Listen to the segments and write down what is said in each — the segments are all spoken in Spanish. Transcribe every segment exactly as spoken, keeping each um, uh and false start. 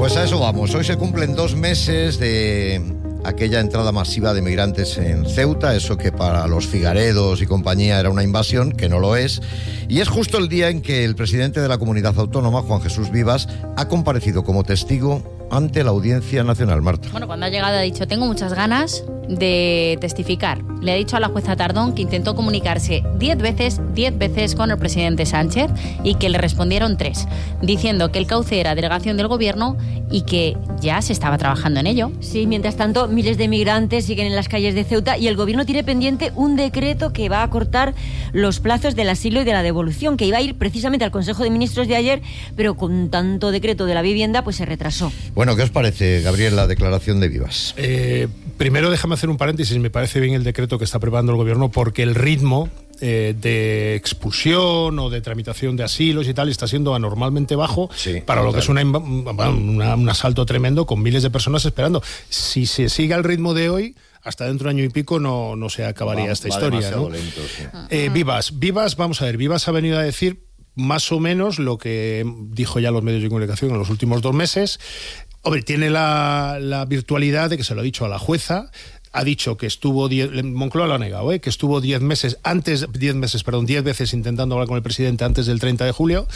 Pues a eso vamos. Hoy se cumplen dos meses de aquella entrada masiva de migrantes en Ceuta, eso que para los figaredos y compañía era una invasión, que no lo es. Y es justo el día en que el presidente de la comunidad autónoma, Juan Jesús Vivas, ha comparecido como testigo ante la Audiencia Nacional. Marta. Bueno, cuando ha llegado ha dicho, tengo muchas ganas de testificar. Le ha dicho a la jueza Tardón que intentó comunicarse diez veces, diez veces con el presidente Sánchez y que le respondieron tres, diciendo que el cauce era delegación del gobierno y que ya se estaba trabajando en ello. Sí, mientras tanto, miles de migrantes siguen en las calles de Ceuta y el gobierno tiene pendiente un decreto que va a acortar los plazos del asilo y de la devolución, que iba a ir precisamente al Consejo de Ministros de ayer, pero con tanto decreto de la vivienda, pues se retrasó. Bueno, ¿qué os parece, Gabriel, la declaración de Vivas? Eh, primero déjame hacer un paréntesis. Me parece bien el decreto que está preparando el gobierno porque el ritmo eh, de expulsión o de tramitación de asilos y tal está siendo anormalmente bajo, sí, para lo que es una, una, un asalto tremendo con miles de personas esperando. Si se sigue al ritmo de hoy, hasta dentro de un año y pico no, no se acabaría va, esta va historia, ¿no? Lento, sí. eh, Vivas, Vivas, vamos a ver, Vivas ha venido a decir más o menos lo que dijo ya los medios de comunicación en los últimos dos meses. Hombre, tiene la, la virtualidad de que se lo ha dicho a la jueza. Ha dicho que estuvo diez, Moncloa lo ha negado, ¿eh? que estuvo diez meses antes, diez meses, perdón, diez veces intentando hablar con el presidente antes del treinta de julio.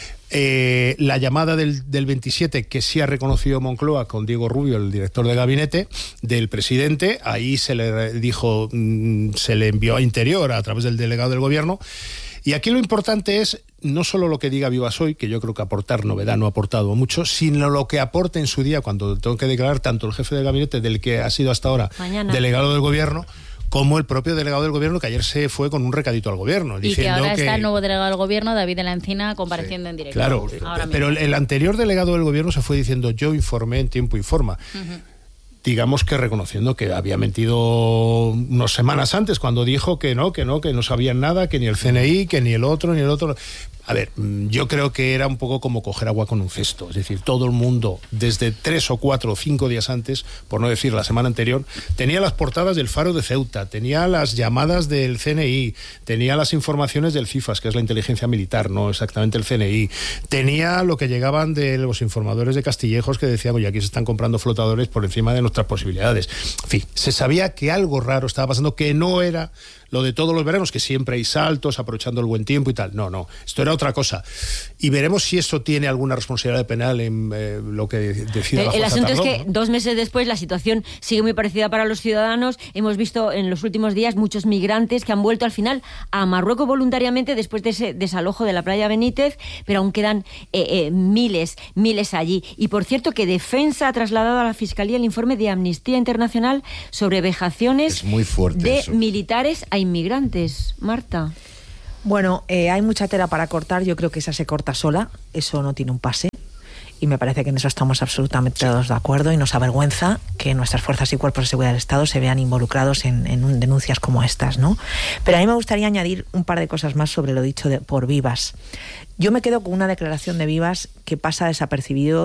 Eh, la llamada del, del veintisiete, que sí ha reconocido Moncloa con Diego Rubio, el director de gabinete del presidente, ahí se le dijo, se le envió a Interior a través del delegado del gobierno. Y aquí lo importante es no solo lo que diga Vivas hoy, que yo creo que aportar novedad no ha aportado mucho, sino lo que aporte en su día cuando tengo que declarar tanto el jefe de gabinete del que ha sido hasta ahora Mañana. delegado del gobierno, como el propio delegado del gobierno, que ayer se fue con un recadito al gobierno. Y diciendo que ahora que... está el nuevo delegado del gobierno, David de la Encina, compareciendo sí. en directo. Claro, pero el, el anterior delegado del gobierno se fue diciendo, yo informé en tiempo y forma. Uh-huh. Digamos que reconociendo que había mentido unas semanas antes cuando dijo que no, que no, que no sabían nada, que ni el C N I, que ni el otro, ni el otro. A ver, yo creo que era un poco como coger agua con un cesto. Es decir, todo el mundo, desde tres o cuatro o cinco días antes, por no decir la semana anterior, tenía las portadas del Faro de Ceuta, tenía las llamadas del C N I, tenía las informaciones del CIFAS, que es la inteligencia militar, no exactamente el C N I, tenía lo que llegaban de los informadores de Castillejos que decían, oye, aquí se están comprando flotadores por encima de nuestras posibilidades. En fin, se sabía que algo raro estaba pasando, que no era lo de todos los veranos, que siempre hay saltos, aprovechando el buen tiempo y tal. No, no, esto era otra cosa. Y veremos si eso tiene alguna responsabilidad penal en eh, lo que decida la jueza. El asunto Tardón, es que ¿no? dos meses después la situación sigue muy parecida para los ciudadanos. Hemos visto en los últimos días muchos migrantes que han vuelto al final a Marruecos voluntariamente después de ese desalojo de la playa Benítez, pero aún quedan eh, eh, miles, miles allí. Y por cierto que Defensa ha trasladado a la Fiscalía el informe de Amnistía Internacional sobre vejaciones es muy fuerte de eso. militares a inmigrantes. Marta. Bueno, eh, hay mucha tela para cortar. Yo creo que esa se corta sola. Eso no tiene un pase. Y me parece que en eso estamos absolutamente todos de acuerdo y nos avergüenza que nuestras fuerzas y cuerpos de seguridad del Estado se vean involucrados en, en denuncias como estas, ¿no? Pero a mí me gustaría añadir un par de cosas más sobre lo dicho de, por Vivas. Yo me quedo con una declaración de Vivas que pasa desapercibido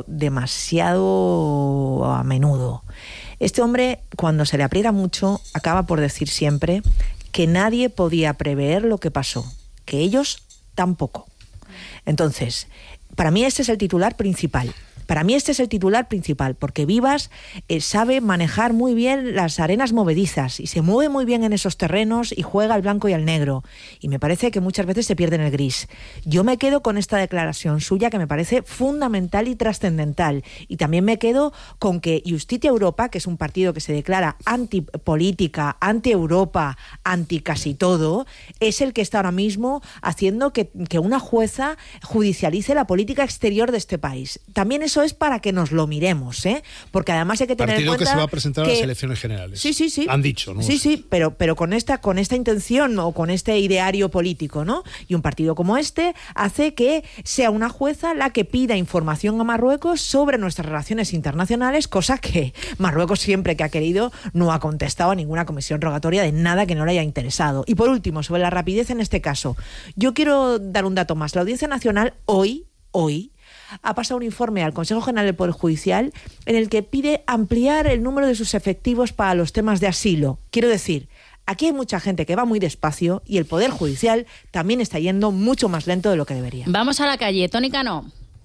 demasiado a menudo. Este hombre, cuando se le aprieta mucho, acaba por decir siempre que nadie podía prever lo que pasó, que ellos tampoco. Entonces, para mí este es el titular principal. Para mí este es el titular principal, porque Vivas eh, sabe manejar muy bien las arenas movedizas y se mueve muy bien en esos terrenos y juega al blanco y al negro. Y me parece que muchas veces se pierde en el gris. Yo me quedo con esta declaración suya que me parece fundamental y trascendental. Y también me quedo con que Justitia Europa, que es un partido que se declara antipolítica, anti-Europa, anti casi todo, es el que está ahora mismo haciendo que, que una jueza judicialice la política exterior de este país. También es Eso es para que nos lo miremos, ¿eh? Porque además hay que tener partido en cuenta que se va a presentar que... a las elecciones generales. Sí, sí, sí. Han dicho, ¿no? Sí, sí, pero, pero con esta con esta intención o con este ideario político, ¿no? Y un partido como este hace que sea una jueza la que pida información a Marruecos sobre nuestras relaciones internacionales, cosa que Marruecos siempre que ha querido no ha contestado a ninguna comisión rogatoria de nada que no le haya interesado. Y por último, sobre la rapidez en este caso, yo quiero dar un dato más. La Audiencia Nacional hoy, hoy, ha pasado un informe al Consejo General del Poder Judicial en el que pide ampliar el número de sus efectivos para los temas de asilo. Quiero decir, aquí hay mucha gente que va muy despacio y el Poder Judicial también está yendo mucho más lento de lo que debería. Vamos a la calle. Tony Cano.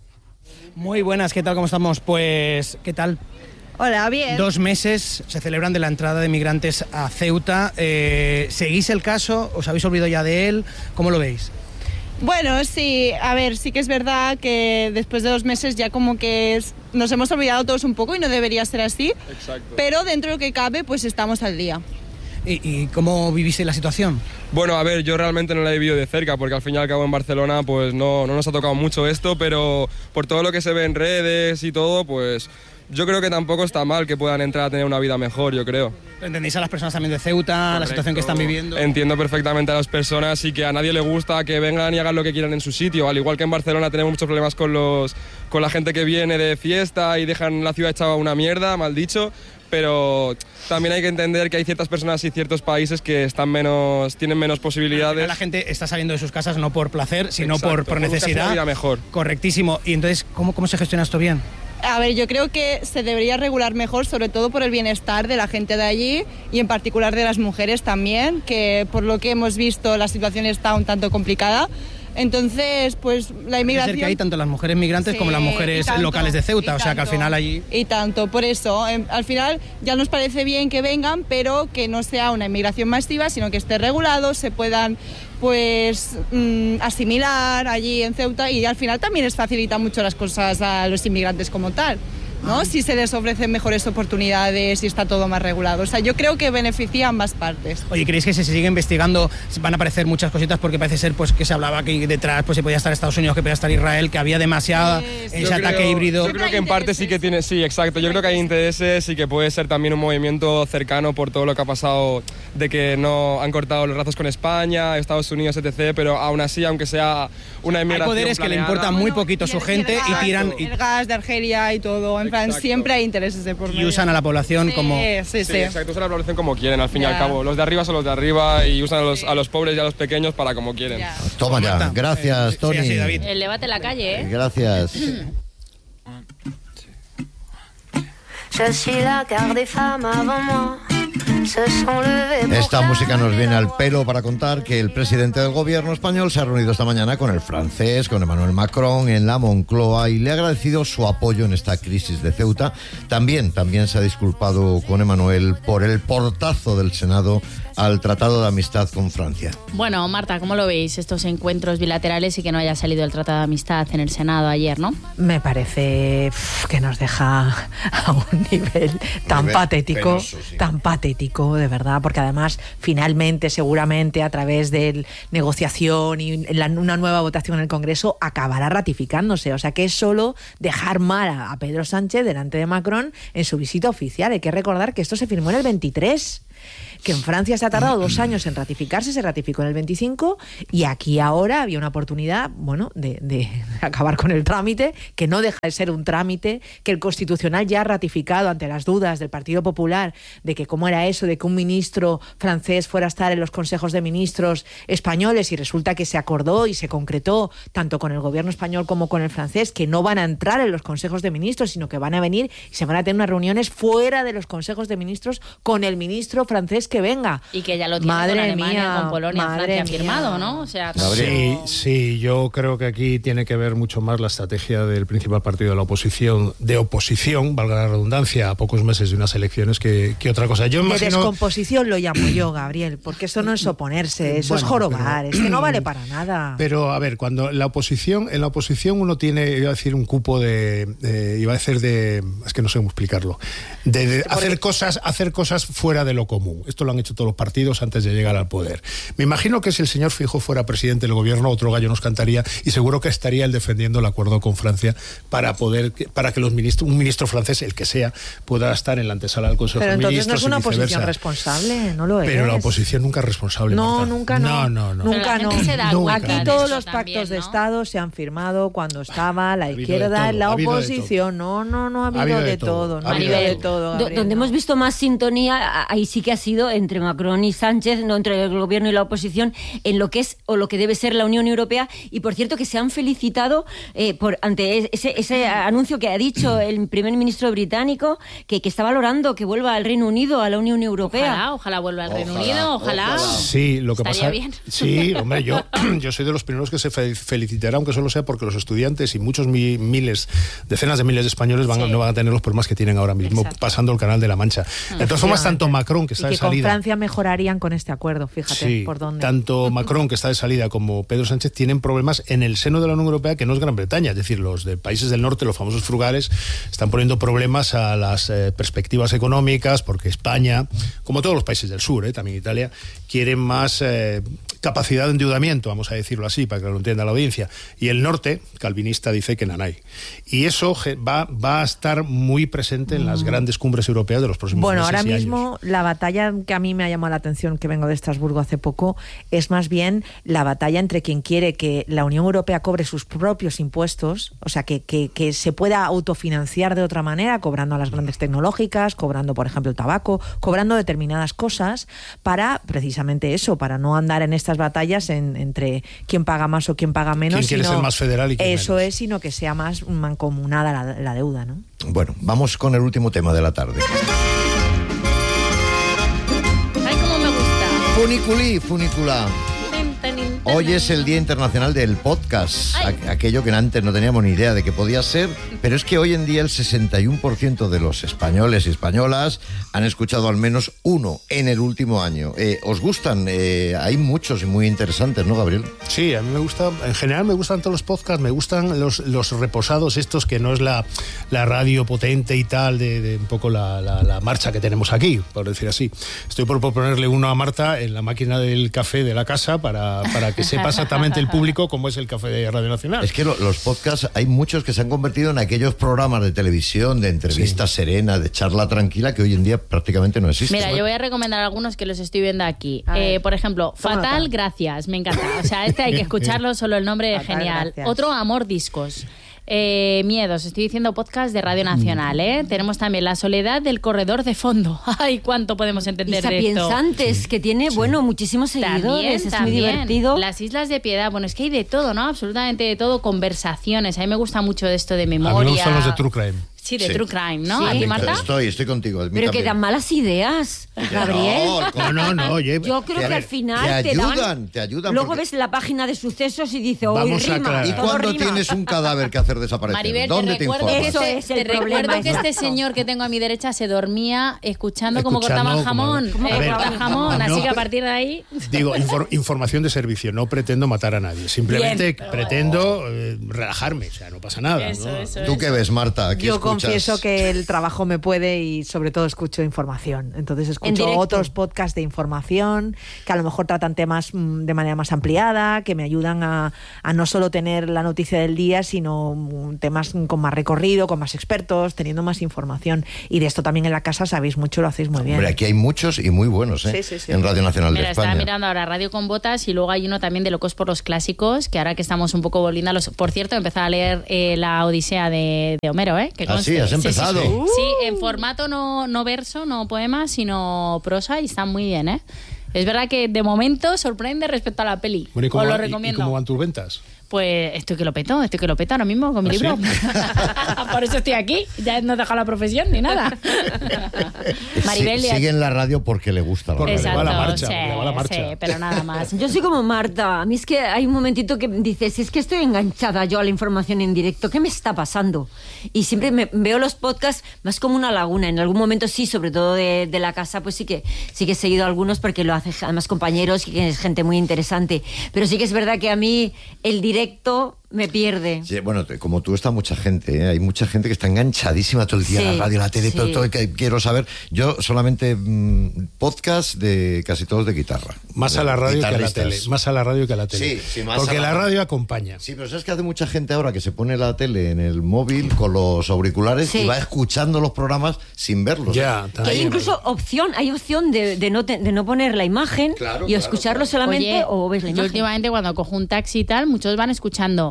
Muy buenas, ¿qué tal? ¿Cómo estamos? Pues, ¿qué tal? Hola, bien. Dos meses se celebran de la entrada de migrantes a Ceuta. Eh, ¿Seguís el caso? ¿Os habéis olvidado ya de él? ¿Cómo lo veis? Bueno, sí, a ver, sí que es verdad que después de dos meses ya como que es, nos hemos olvidado todos un poco y no debería ser así. Exacto. Pero dentro de lo que cabe, pues estamos al día. ¿Y, y cómo viviste la situación? Bueno, a ver, yo realmente no la he vivido de cerca porque al fin y al cabo en Barcelona pues no, no nos ha tocado mucho esto, pero por todo lo que se ve en redes y todo, pues yo creo que tampoco está mal que puedan entrar a tener una vida mejor, yo creo. ¿Entendéis a las personas también de Ceuta, Correcto. La situación que están viviendo? Entiendo perfectamente a las personas y que a nadie le gusta que vengan y hagan lo que quieran en su sitio. Al igual que en Barcelona tenemos muchos problemas con, los, con la gente que viene de fiesta y dejan la ciudad hecha una mierda, mal dicho. Pero también hay que entender que hay ciertas personas y ciertos países que están menos, tienen menos posibilidades. La gente está saliendo de sus casas no por placer, sino Exacto, por, por necesidad. Una vida mejor. Correctísimo. Y entonces, ¿cómo, cómo se gestiona esto bien? A ver, yo creo que se debería regular mejor, sobre todo por el bienestar de la gente de allí y en particular de las mujeres también, que por lo que hemos visto la situación está un tanto complicada. Entonces, pues la inmigración... Puede ser que hay tanto las mujeres migrantes sí, como las mujeres tanto, locales de Ceuta, o sea que al final allí... Y tanto, por eso, eh, al final ya nos parece bien que vengan, pero que no sea una inmigración masiva, sino que esté regulado, se puedan pues mmm, asimilar allí en Ceuta y al final también les facilita mucho las cosas a los inmigrantes como tal, ¿no? Si se les ofrecen mejores oportunidades y está todo más regulado. O sea, yo creo que beneficia a ambas partes. Oye, ¿creéis que si se sigue investigando van a aparecer muchas cositas? Porque parece ser pues que se hablaba que detrás pues se podía estar Estados Unidos, que podía estar Israel, que había demasiada sí, ese yo ataque creo, híbrido. Yo creo que en parte sí que tiene, sí, exacto. Yo creo que hay intereses y que puede ser también un movimiento cercano por todo lo que ha pasado de que no han cortado los lazos con España, Estados Unidos, etcétera. Pero aún así, aunque sea una inmigración hay poderes planeada, que le importan muy bueno, poquito a su el, gente y, el gas, y tiran... El gas de Argelia y todo, en plan, siempre hay intereses de por medio. Y usan a la población sí, como... Sí, sí, sí, exacto, usan a la población como quieren, al fin ya. y al cabo. Los de arriba son los de arriba y usan a los, a los pobres y a los pequeños para como quieren. Ya. Toma ya, gracias, Tony. Sí, sí, David. El debate en la calle, ¿eh? Gracias. Esta música nos viene al pelo para contar que el presidente del gobierno español se ha reunido esta mañana con el francés, con Emmanuel Macron, en la Moncloa y le ha agradecido su apoyo en esta crisis de Ceuta. También, también se ha disculpado con Emmanuel por el portazo del Senado al Tratado de Amistad con Francia. Bueno, Marta, ¿cómo lo veis estos encuentros bilaterales y que no haya salido el Tratado de Amistad en el Senado ayer, no? Me parece uf, que nos deja a un nivel tan nivel patético, penoso, sí. tan patético, de verdad, porque además, finalmente, seguramente, a través de negociación y la, una nueva votación en el Congreso, acabará ratificándose. O sea, que es solo dejar mal a, a Pedro Sánchez delante de Macron en su visita oficial. Hay que recordar que esto se firmó en el veintitrés. Que en Francia se ha tardado dos años en ratificarse, se ratificó en el veinticinco y aquí ahora había una oportunidad, bueno, de, de acabar con el trámite, que no deja de ser un trámite, que el Constitucional ya ha ratificado ante las dudas del Partido Popular de que cómo era eso de que un ministro francés fuera a estar en los consejos de ministros españoles y resulta que se acordó y se concretó tanto con el gobierno español como con el francés que no van a entrar en los consejos de ministros, sino que van a venir y se van a tener unas reuniones fuera de los consejos de ministros con el ministro francés que venga. Y que ya lo tiene madre con Alemania, mía, con Polonia, Francia mía. firmado, ¿no? O sea, sí, sí, yo creo que aquí tiene que ver mucho más la estrategia del principal partido de la oposición, de oposición, valga la redundancia, a pocos meses de unas elecciones que, que otra cosa. Yo de imagino... descomposición lo llamo yo, Gabriel, porque eso no es oponerse, eso bueno, es jorobar, pero... es que no vale para nada. Pero, a ver, cuando la oposición, en la oposición uno tiene, iba a decir, un cupo de, de iba a decir de, es que no sé cómo explicarlo, de, de hacer cosas, hacer cosas fuera de lo común. Esto lo han hecho todos los partidos antes de llegar al poder. Me imagino que si el señor Feijóo fuera presidente del gobierno, otro gallo nos cantaría y seguro que estaría él defendiendo el acuerdo con Francia para poder, para que los ministros, un ministro francés, el que sea, pueda estar en la antesala del Consejo de Ministros. Pero entonces no es una oposición responsable, no lo es. Pero la oposición nunca es responsable. No, Marta. nunca no. No, no, no. Nunca no. Nunca. Aquí todos los pactos también, ¿no? de Estado se han firmado cuando estaba la izquierda en la oposición. No, no, no ha habido, ha habido de, de todo. todo. No ha habido de todo. Donde hemos visto más sintonía, ahí sí que que ha sido entre Macron y Sánchez, no entre el gobierno y la oposición, en lo que es o lo que debe ser la Unión Europea. Y por cierto que se han felicitado eh, por ante ese, ese anuncio que ha dicho el primer ministro británico, que, que está valorando que vuelva al Reino Unido a la Unión Europea. Ojalá, ojalá vuelva al Reino Ojalá, Unido, ojalá. ojalá. Sí, lo que Estaría pasa. bien. Sí, hombre, yo, yo soy de los primeros que se fe- felicitará, aunque solo sea porque los estudiantes y muchos mi- miles, decenas de miles de españoles van, a- Sí. no van a tener los problemas que tienen ahora mismo Exacto. pasando el Canal de la Mancha. De todas formas, tanto Macron, que Y está que de con salida. Francia mejorarían con este acuerdo, fíjate Sí, por dónde. tanto Macron, que está de salida, como Pedro Sánchez tienen problemas en el seno de la Unión Europea, que no es Gran Bretaña. Es decir, los de países del norte, los famosos frugales, están poniendo problemas a las eh, perspectivas económicas, porque España, como todos los países del sur, eh, también Italia, quieren más eh, capacidad de endeudamiento, vamos a decirlo así, para que lo entienda la audiencia. Y el norte, calvinista, dice que nanay. Y eso ge- va, va a estar muy presente en las grandes cumbres europeas de los próximos Bueno, meses ahora y mismo años. la batalla que a mí me ha llamado la atención, que vengo de Estrasburgo hace poco, es más bien la batalla entre quien quiere que la Unión Europea cobre sus propios impuestos, o sea, que, que, que se pueda autofinanciar de otra manera, cobrando a las grandes tecnológicas, cobrando, por ejemplo, el tabaco, cobrando determinadas cosas para precisamente eso, para no andar en estas batallas en, entre quién paga más o quién paga menos. ¿Quién quiere sino- ser más federal y quién Eso menos? es, sino que sea más mancomunada la, la deuda, ¿no? Bueno, vamos con el último tema de la tarde. Ay, cómo me gusta. Funiculí, funicula. Hoy es el Día Internacional del Podcast, Ay. a- aquello que antes no teníamos ni idea de que podía ser, pero es que hoy en día el sesenta y uno por ciento de los españoles y españolas han escuchado al menos uno en el último año. Eh, ¿Os gustan? Eh, hay muchos y muy interesantes, ¿no, Gabriel? Sí, a mí me gusta, en general me gustan todos los podcasts, me gustan los, los reposados estos, que no es la, la radio potente y tal, de, de un poco la, la, la marcha que tenemos aquí, por decir así. Estoy por proponerle uno a Marta en la máquina del café de la casa para, para que sepa exactamente el público cómo es el café de Radio Nacional. Es que lo- los podcasts, hay muchos que se han convertido en aquellos programas de televisión, de entrevista serena, de charla tranquila, que hoy en día prácticamente no existen. Mira, yo voy a recomendar algunos que los estoy viendo aquí. A ver. Eh, por ejemplo, Toma Fatal, nota. gracias, me encanta. O sea, este hay que escucharlo, solo el nombre es Fatal, genial. gracias. Otro, Amor Discos. Eh, miedos, estoy diciendo podcast de Radio Nacional, ¿eh? Tenemos también La Soledad del Corredor de Fondo. Ay, cuánto podemos Y entender de esto. Sapiensantes, que tiene, bueno, muchísimos También, seguidores, es también. muy divertido. Las Islas de Piedad, bueno, es que hay de todo, ¿no? Absolutamente de todo, conversaciones. A mí me gusta mucho esto de A mí memoria. me gustan los de True Crime. Sí, de Sí. True Crime, ¿no? Sí. ¿A ti, Marta? Estoy, estoy contigo. a mí Pero que también. dan malas ideas, Gabriel. No, No, no, no, oye. Yo creo Que, a que ver, al final te te, dan- ayudan, te ayudan Luego porque- ves la página de sucesos y dices, hoy Vamos a rima, aclarar. ¿Y todo cuando rima. tienes un cadáver que hacer desaparecer? Maribel, ¿Dónde te te recuerdo, que informas? Eso este, es el te recuerdo problema, que este exacto. señor que tengo a mi derecha se dormía escuchando cómo Escuchando cortaban jamón. cómo- eh, A ver, cortaban jamón, no, así que a partir de ahí... Digo, infor- información de servicio, no pretendo matar a nadie, simplemente Bien. pretendo eh, relajarme, o sea, no pasa nada. Eso, ¿no? eso, ¿Tú eso. qué ves, Marta? ¿Qué Yo escuchas? confieso que el trabajo me puede y sobre todo escucho información. Entonces En escucho directo. otros podcasts de información que a lo mejor tratan temas mm, de manera más ampliada, que me ayudan a, a no solo tener la noticia del día, sino mm, temas con más recorrido, con más expertos, teniendo más información. Y de esto también en la casa sabéis mucho, lo hacéis muy bien. Hombre, aquí hay muchos y muy buenos, ¿eh? Sí, sí, sí. En Radio Nacional Mira, de estaba España. mirando ahora Radio con Botas y luego hay uno también de Locos por los Clásicos, que ahora que estamos un poco volviendo a los... Por cierto, he empezado a leer eh, la Odisea de, de Homero, ¿eh? Que Ah, conste. sí, has empezado. Sí, sí, sí. Sí, en formato no, no verso, no poema, sino prosa y está muy bien, ¿eh? Es verdad que de momento sorprende respecto a la peli. Bueno, ¿y cómo, Os lo va- y- recomiendo. ¿y cómo van tus ventas? Pues estoy que lo peto, estoy que lo peto ahora mismo con mi ¿Ah, libro. sí? Por eso estoy aquí, ya no he dejado la profesión ni nada. Maribel, Sí, ya- sigue en la radio porque le gusta la Porque radio. le va la Exacto, marcha, sí, le va la marcha. sí, pero nada más. Yo soy como Marta. A mí es que hay un momentito que dices, es que estoy enganchada yo a la información en directo. ¿Qué me está pasando? Y siempre me veo los podcasts más como una laguna. En algún momento sí, sobre todo de, de la casa, pues sí que sí que he seguido algunos porque lo hacen además compañeros y que es gente muy interesante. Pero sí que es verdad que a mí el directo me pierde. Sí, bueno, te- como tú está mucha gente, ¿eh? Hay mucha gente que está enganchadísima todo el día Sí, a la radio, a la tele, sí. pero todo que quiero saber. Yo solamente mm, podcast de casi todos de guitarra. Más a la radio que a la Guitarristas. tele. Más a la radio que a la tele. Sí, sí, más Porque a la- la radio acompaña. Sí, pero sabes que hace mucha gente ahora que se pone la tele en el móvil con los auriculares Sí. y va escuchando los programas sin verlos. Ya, Que hay también. incluso opción, hay opción de, de no, te- de no poner la imagen Claro, y claro, escucharlo claro. solamente Oye, o ves la yo imagen. últimamente cuando cojo un taxi y tal, muchos van escuchando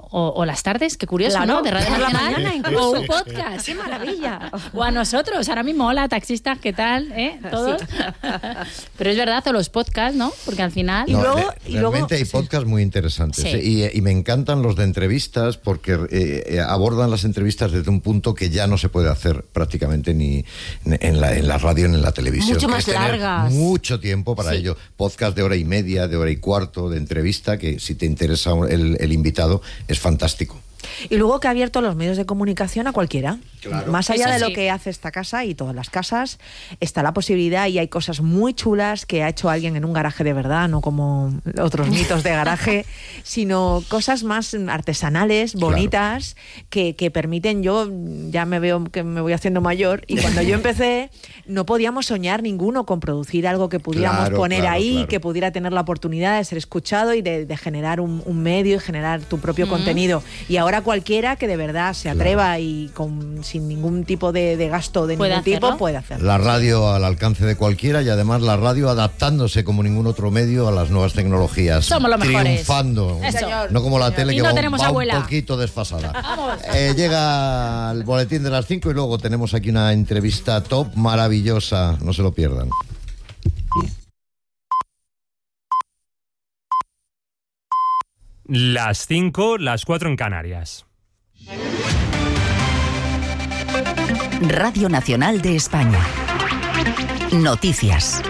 o, o las tardes, qué curioso, Claro, ¿no? De Radio por la Nacional, mañana incluso. o un podcast. ¡Qué maravilla! O a nosotros, ahora mismo, hola, taxistas, ¿qué tal? ¿Eh? Todos. Sí. Pero es verdad, o los podcasts, ¿no? Porque al final... No, y luego, re- y realmente luego, hay sí. podcasts muy interesantes. Sí. ¿eh? Y, y me encantan los de entrevistas porque eh, eh, abordan las entrevistas desde un punto que ya no se puede hacer prácticamente ni en la, en la radio ni en la televisión. Mucho que más es tener largas. Mucho tiempo para Sí. ello. Podcast de hora y media, de hora y cuarto, de entrevista, que si te interesa el, el invitado es fantástico. Y luego que ha abierto los medios de comunicación a cualquiera. Claro. Más allá Eso de lo sí. que hace esta casa y todas las casas, está la posibilidad y hay cosas muy chulas que ha hecho alguien en un garaje de verdad, no como otros mitos de garaje, sino cosas más artesanales, bonitas, claro. que, que permiten, yo ya me veo que me voy haciendo mayor y cuando yo empecé no podíamos soñar ninguno con producir algo que pudiéramos Claro, poner claro, ahí, claro. que pudiera tener la oportunidad de ser escuchado y de, de generar un, un medio y generar tu propio mm. contenido. Y ahora cualquiera que de verdad se atreva claro. y con, sin ningún tipo de, de gasto de ningún hacerlo? tipo puede hacerlo. La radio al alcance de cualquiera y además la radio adaptándose como ningún otro medio a las nuevas tecnologías. Somos los mejores. Triunfando. Eso. No como la Señor. tele Y que no va, tenemos va abuela. un poquito desfasada. eh, llega el boletín de las cinco y luego tenemos aquí una entrevista top maravillosa. No se lo pierdan. Las cinco, las cuatro en Canarias. Radio Nacional de España. Noticias.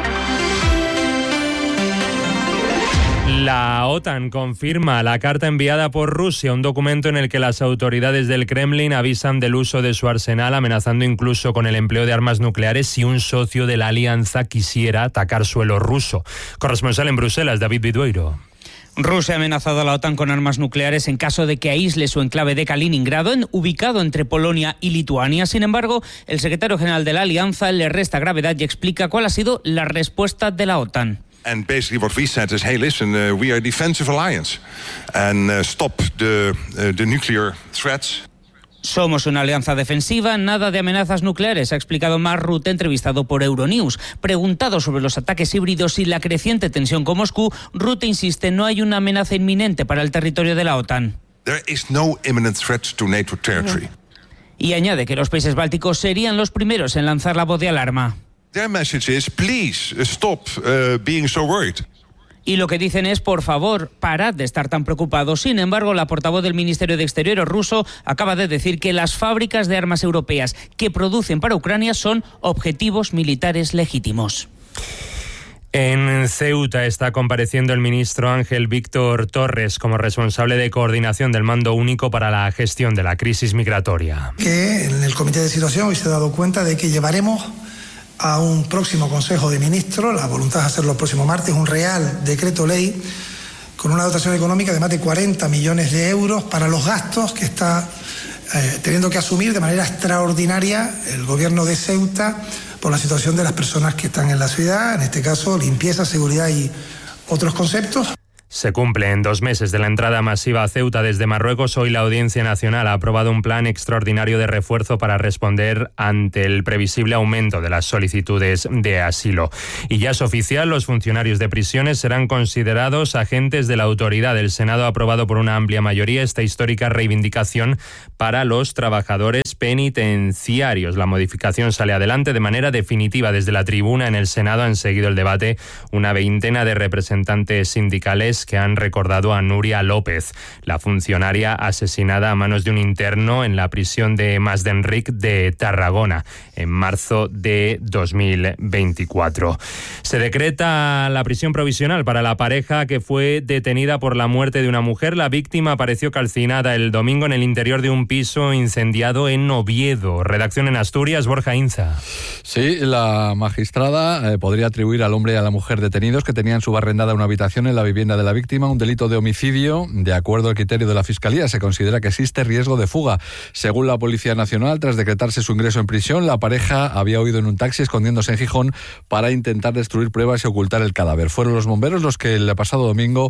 La OTAN confirma la carta enviada por Rusia, un documento en el que las autoridades del Kremlin avisan del uso de su arsenal, amenazando incluso con el empleo de armas nucleares si un socio de la alianza quisiera atacar suelo ruso. Corresponsal en Bruselas, David Bidueiro. Rusia ha amenazado a la OTAN con armas nucleares en caso de que aísle su enclave de Kaliningrado, en, ubicado entre Polonia y Lituania. Sin embargo, el secretario general de la Alianza le resta gravedad y explica cuál ha sido la respuesta de la OTAN. And basically what we said is, hey, listen, uh, we are a defensive alliance and uh, stop the, uh, the nuclear threats. Somos una alianza defensiva, nada de amenazas nucleares, ha explicado Mark Rutte, entrevistado por Euronews. Preguntado sobre los ataques híbridos y la creciente tensión con Moscú, Rutte insiste, no hay una amenaza inminente para el territorio de la OTAN. There is no imminent threat to NATO territory. Y añade que los países bálticos serían los primeros en lanzar la voz de alarma. Their message is, please stop uh, being so worried. Y lo que dicen es, por favor, parad de estar tan preocupados. Sin embargo, la portavoz del Ministerio de Exteriores ruso acaba de decir que las fábricas de armas europeas que producen para Ucrania son objetivos militares legítimos. En Ceuta está compareciendo el ministro Ángel Víctor Torres como responsable de coordinación del Mando Único para la gestión de la crisis migratoria. Que en el Comité de Situación hoy se ha dado cuenta de que llevaremos a un próximo Consejo de Ministros, la voluntad es hacerlo el próximo martes, un real decreto ley con una dotación económica de más de cuarenta millones de euros para los gastos que está eh, teniendo que asumir de manera extraordinaria el gobierno de Ceuta por la situación de las personas que están en la ciudad, en este caso limpieza, seguridad y otros conceptos. Se cumplen dos meses de la entrada masiva a Ceuta desde Marruecos. Hoy la Audiencia Nacional ha aprobado un plan extraordinario de refuerzo para responder ante el previsible aumento de las solicitudes de asilo. Y ya es oficial, los funcionarios de prisiones serán considerados agentes de la autoridad. El Senado ha aprobado por una amplia mayoría esta histórica reivindicación para los trabajadores penitenciarios. La modificación sale adelante de manera definitiva. Desde la tribuna en el Senado han seguido el debate una veintena de representantes sindicales que han recordado a Nuria López, la funcionaria asesinada a manos de un interno en la prisión de Masdenric de Tarragona en marzo de dos mil veinticuatro. Se decreta la prisión provisional para la pareja que fue detenida por la muerte de una mujer. La víctima apareció calcinada el domingo en el interior de un piso incendiado en Oviedo. Redacción en Asturias, Borja Inza. Sí, la magistrada eh, podría atribuir al hombre y a la mujer detenidos que tenían subarrendada una habitación en la vivienda de la víctima un delito de homicidio. De acuerdo al criterio de la Fiscalía, se considera que existe riesgo de fuga. Según la Policía Nacional, tras decretarse su ingreso en prisión, la pareja había huido en un taxi escondiéndose en Gijón para intentar destruir pruebas y ocultar el cadáver. Fueron los bomberos los que el pasado domingo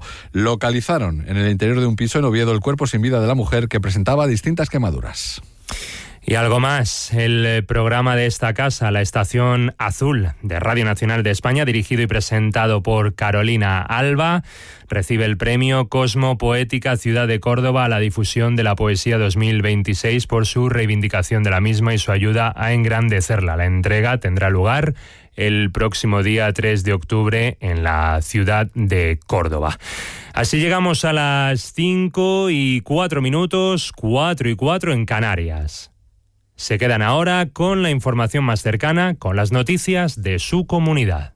localizaron en el interior de un piso en Oviedo el cuerpo sin vida de la mujer, que presentaba distintas quemaduras. Y algo más, el programa de esta casa, La Estación Azul de Radio Nacional de España, dirigido y presentado por Carolina Alba, recibe el premio Cosmo Poética Ciudad de Córdoba a la difusión de la poesía dos mil veintiséis por su reivindicación de la misma y su ayuda a engrandecerla. La entrega tendrá lugar el próximo día tres de octubre en la ciudad de Córdoba. Así llegamos a las cinco y cuatro minutos, cuatro y cuatro en Canarias. Se quedan ahora con la información más cercana, con las noticias de su comunidad.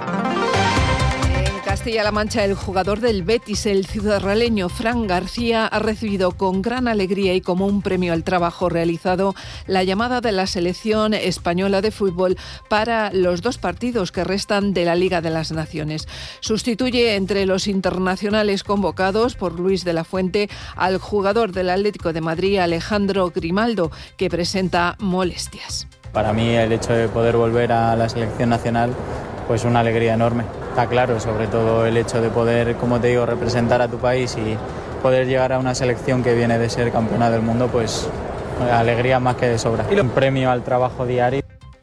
En Castilla-La Mancha, el jugador del Betis, el ciudadrealeño Fran García, ha recibido con gran alegría y como un premio al trabajo realizado la llamada de la selección española de fútbol para los dos partidos que restan de la Liga de las Naciones. Sustituye entre los internacionales convocados por Luis de la Fuente al jugador del Atlético de Madrid, Alejandro Grimaldo, que presenta molestias. Para mí el hecho de poder volver a la selección nacional, pues una alegría enorme. Está claro, sobre todo el hecho de poder, como te digo, representar a tu país y poder llegar a una selección que viene de ser campeona del mundo, pues alegría más que de sobra. Y un premio al trabajo diario.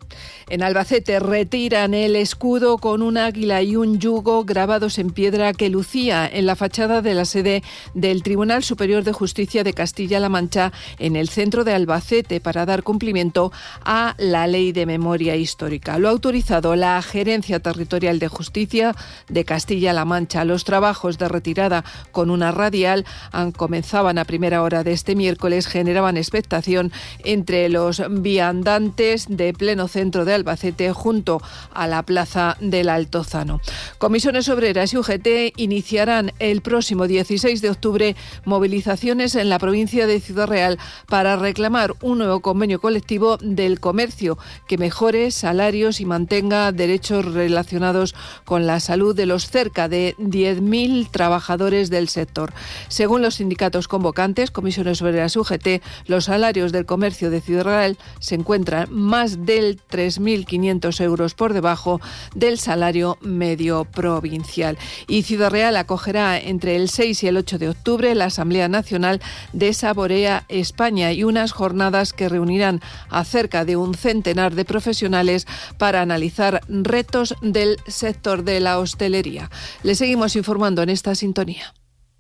En Albacete retiran el escudo con un águila y un yugo grabados en piedra que lucía en la fachada de la sede del Tribunal Superior de Justicia de Castilla-La Mancha en el centro de Albacete para dar cumplimiento a la Ley de Memoria Histórica. Lo ha autorizado la Gerencia Territorial de Justicia de Castilla-La Mancha. Los trabajos de retirada con una radial comenzaban a primera hora de este miércoles, generaban expectación entre los viandantes de pleno centro de Albacete junto a la plaza del Altozano. Comisiones Obreras y U G T iniciarán el próximo dieciséis de octubre movilizaciones en la provincia de Ciudad Real para reclamar un nuevo convenio colectivo del comercio que mejore salarios y mantenga derechos relacionados con la salud de los cerca de diez mil trabajadores del sector. Según los sindicatos convocantes, Comisiones Obreras y U G T, los salarios del comercio de Ciudad Real se encuentran más del tres mil quinientos euros por debajo del salario medio provincial. Y Ciudad Real acogerá entre el seis y el ocho de octubre la Asamblea Nacional de Saborea España y unas jornadas que reunirán a cerca de un centenar de profesionales para analizar retos del sector de la hostelería. Les seguimos informando en esta sintonía.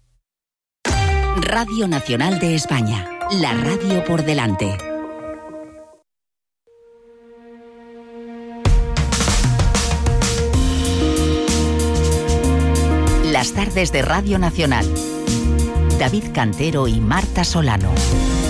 Radio Nacional de España, la radio por delante. Las tardes de Radio Nacional. David Cantero y Marta Solano.